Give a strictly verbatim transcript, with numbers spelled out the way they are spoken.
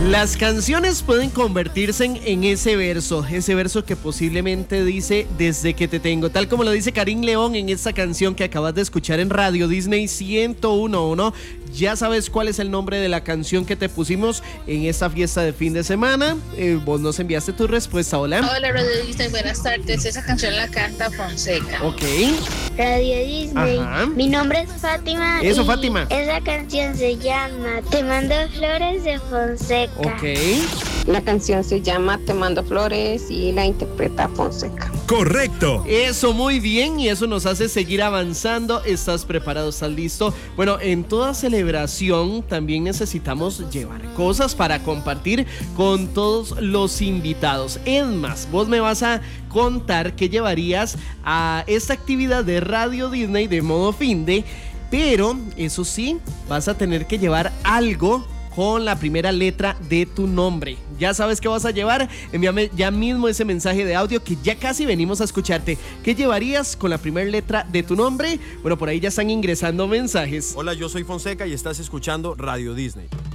Las canciones pueden convertirse en, en ese verso, ese verso que posiblemente dice desde que te tengo, tal como lo dice Karim León en esta canción que acabas de escuchar en Radio Disney ciento uno punto uno. Ya sabes cuál es el nombre de la canción que te pusimos en esta fiesta de fin de semana. Eh, vos nos enviaste tu respuesta, hola. Hola Radio Disney, buenas tardes. Esa canción la canta Fonseca. Ok. Radio Disney. Ajá. Mi nombre es Fátima. Eso, y Fátima. Esa canción se llama Te mando flores de Fonseca. Ok. La canción se llama Te mando flores y la interpreta Fonseca. Correcto. Eso, muy bien, y eso nos hace seguir avanzando. ¿Estás preparado? ¿Estás listo? Bueno, en toda celebración también necesitamos llevar cosas para compartir con todos los invitados. Es más, vos me vas a contar qué llevarías a esta actividad de Radio Disney de modo finde, pero eso sí, vas a tener que llevar algo con la primera letra de tu nombre. Ya sabes qué vas a llevar. Envíame ya mismo ese mensaje de audio que ya casi venimos a escucharte. ¿Qué llevarías con la primera letra de tu nombre? Bueno, por ahí ya están ingresando mensajes. Hola, yo soy Fonseca y estás escuchando Radio Disney.